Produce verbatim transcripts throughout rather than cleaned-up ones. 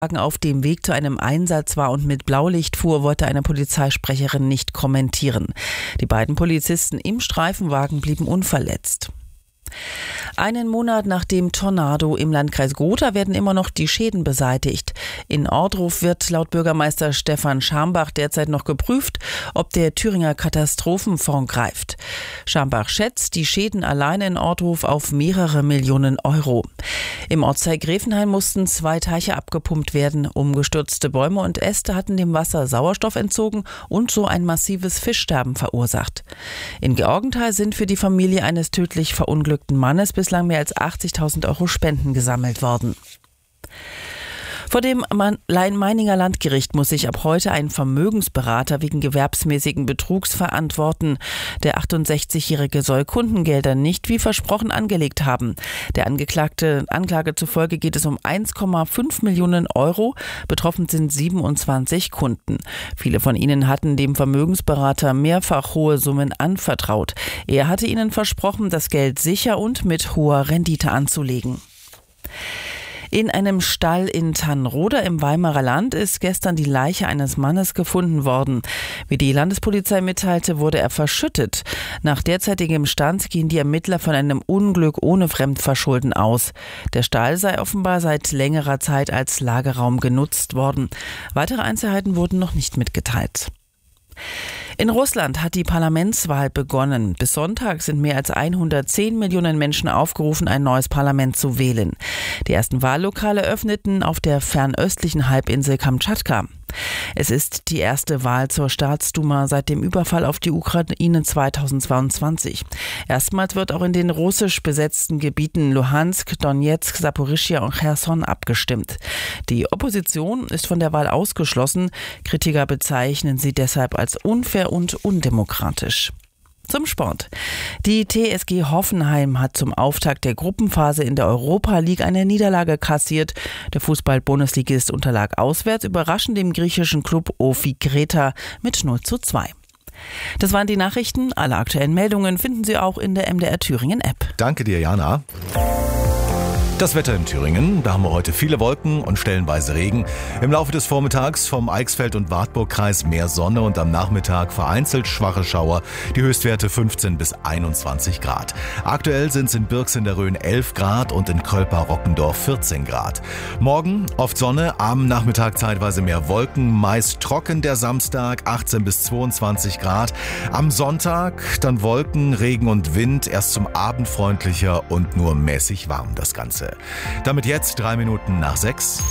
auf dem Weg zu einem Einsatz war und mit Blaulicht fuhr, wollte eine Polizeisprecherin nicht kommentieren. Die beiden Polizisten im Streifenwagen blieben unverletzt. Einen Monat nach dem Tornado im Landkreis Gotha werden immer noch die Schäden beseitigt. In Ohrdruf wird laut Bürgermeister Stefan Schambach derzeit noch geprüft, ob der Thüringer Katastrophenfonds greift. Schambach schätzt die Schäden allein in Ohrdruf auf mehrere Millionen Euro. Im Ortsteil Gräfenhain mussten zwei Teiche abgepumpt werden. Umgestürzte Bäume und Äste hatten dem Wasser Sauerstoff entzogen und so ein massives Fischsterben verursacht. In Georgenthal sind für die Familie eines tödlich verunglückten Mannes bislang mehr als achtzigtausend Euro Spenden gesammelt worden. Vor dem Meininger Landgericht muss sich ab heute ein Vermögensberater wegen gewerbsmäßigen Betrugs verantworten. Der achtundsechzigjährige soll Kundengelder nicht wie versprochen angelegt haben. Der Angeklagte Anklage zufolge geht es um eins Komma fünf Millionen Euro. Betroffen sind siebenundzwanzig Kunden. Viele von ihnen hatten dem Vermögensberater mehrfach hohe Summen anvertraut. Er hatte ihnen versprochen, das Geld sicher und mit hoher Rendite anzulegen. In einem Stall in Tannroda im Weimarer Land ist gestern die Leiche eines Mannes gefunden worden. Wie die Landespolizei mitteilte, wurde er verschüttet. Nach derzeitigem Stand gehen die Ermittler von einem Unglück ohne Fremdverschulden aus. Der Stall sei offenbar seit längerer Zeit als Lagerraum genutzt worden. Weitere Einzelheiten wurden noch nicht mitgeteilt. In Russland hat die Parlamentswahl begonnen. Bis Sonntag sind mehr als hundertzehn Millionen Menschen aufgerufen, ein neues Parlament zu wählen. Die ersten Wahllokale öffneten auf der fernöstlichen Halbinsel Kamtschatka. Es ist die erste Wahl zur Staatsduma seit dem Überfall auf die Ukraine zweitausendzweiundzwanzig. Erstmals wird auch in den russisch besetzten Gebieten Luhansk, Donetsk, Saporischschja und Cherson abgestimmt. Die Opposition ist von der Wahl ausgeschlossen. Kritiker bezeichnen sie deshalb als unfair und undemokratisch. Zum Sport. Die T S G Hoffenheim hat zum Auftakt der Gruppenphase in der Europa League eine Niederlage kassiert. Der Fußball-Bundesligist unterlag auswärts überraschend dem griechischen Klub Ofi Kreta mit null zu zwei. Das waren die Nachrichten. Alle aktuellen Meldungen finden Sie auch in der M D R Thüringen App. Danke dir, Jana. Das Wetter in Thüringen, da haben wir heute viele Wolken und stellenweise Regen. Im Laufe des Vormittags vom Eichsfeld- und Wartburgkreis mehr Sonne und am Nachmittag vereinzelt schwache Schauer. Die Höchstwerte fünfzehn bis einundzwanzig Grad. Aktuell sind es in Birks in der Rhön elf Grad und in Kölper-Rockendorf vierzehn Grad. Morgen oft Sonne, am Nachmittag zeitweise mehr Wolken, meist trocken der Samstag, achtzehn bis zweiundzwanzig Grad. Am Sonntag dann Wolken, Regen und Wind, erst zum Abend freundlicher und nur mäßig warm das Ganze. Damit jetzt drei Minuten nach sechs.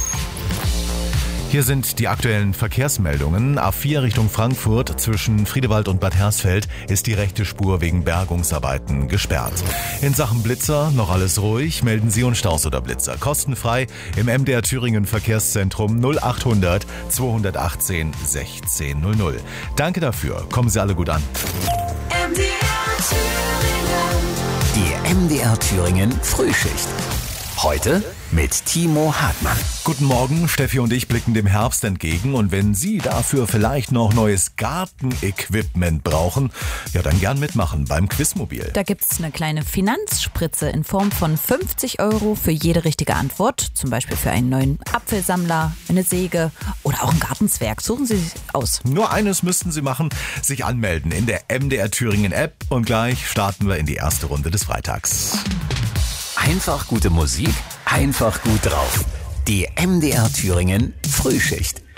Hier sind die aktuellen Verkehrsmeldungen. A vier Richtung Frankfurt zwischen Friedewald und Bad Hersfeld ist die rechte Spur wegen Bergungsarbeiten gesperrt. In Sachen Blitzer noch alles ruhig. Melden Sie uns Staus oder Blitzer kostenfrei im M D R Thüringen Verkehrszentrum null achthundert zweihundertachtzehn sechzehn null null. Danke dafür. Kommen Sie alle gut an. M D R Thüringen. Die M D R Thüringen Frühschicht. Heute mit Timo Hartmann. Guten Morgen, Steffi und ich blicken dem Herbst entgegen und wenn Sie dafür vielleicht noch neues Gartenequipment brauchen, ja dann gern mitmachen beim Quizmobil. Da gibt's eine kleine Finanzspritze in Form von fünfzig Euro für jede richtige Antwort, zum Beispiel für einen neuen Apfelsammler, eine Säge oder auch ein Gartenzwerg. Suchen Sie sich aus. Nur eines müssten Sie machen, sich anmelden in der M D R Thüringen App und gleich starten wir in die erste Runde des Freitags. Einfach gute Musik, einfach gut drauf. Die M D R Thüringen Frühschicht.